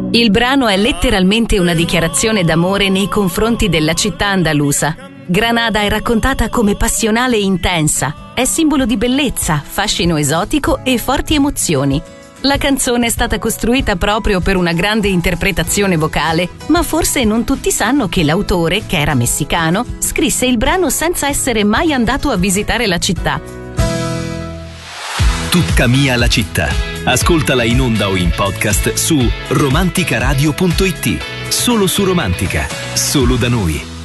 Il brano è letteralmente una dichiarazione d'amore nei confronti della città andalusa. Granada è raccontata come passionale e intensa, è simbolo di bellezza, fascino esotico e forti emozioni. La canzone è stata costruita proprio per una grande interpretazione vocale, ma forse non tutti sanno che l'autore, che era messicano, scrisse il brano senza essere mai andato a visitare la città. Tutta mia la città. Ascoltala in onda o in podcast su romanticaradio.it. Solo su Romantica, solo da noi.